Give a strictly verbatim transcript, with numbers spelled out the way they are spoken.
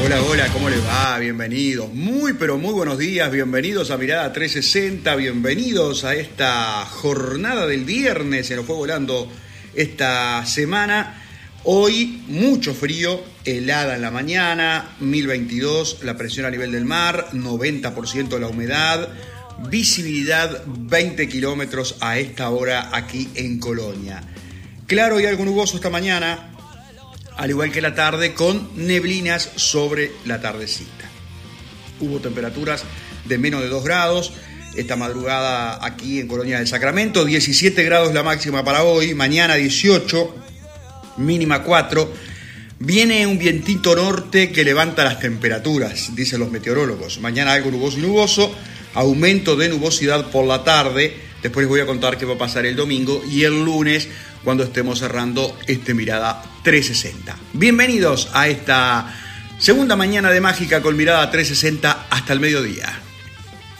Hola, hola, ¿cómo les va? Bienvenidos. Muy, pero muy buenos días. Bienvenidos a Mirada trescientos sesenta. Bienvenidos a esta jornada del viernes. Se nos fue volando esta semana. Hoy mucho frío, helada en la mañana, mil veintidós, la presión a nivel del mar, noventa por ciento la humedad, visibilidad veinte kilómetros a esta hora aquí en Colonia. Claro y algo nuboso esta mañana, al igual que la tarde, con neblinas sobre la tardecita. Hubo temperaturas de menos de dos grados esta madrugada aquí en Colonia del Sacramento, diecisiete grados la máxima para hoy, mañana dieciocho, mínima cuatro. Viene un vientito norte que levanta las temperaturas, dicen los meteorólogos. Mañana algo nuboso y nuboso, aumento de nubosidad por la tarde. Después les voy a contar qué va a pasar el domingo y el lunes cuando estemos cerrando este Mirada trescientos sesenta. Bienvenidos a esta segunda mañana de Mágica con Mirada trescientos sesenta hasta el mediodía.